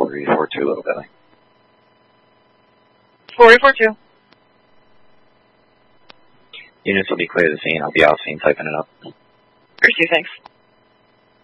4842, Little Billy. 4842. Units will be clear to the scene. I'll be off scene typing it up. Receive, thanks.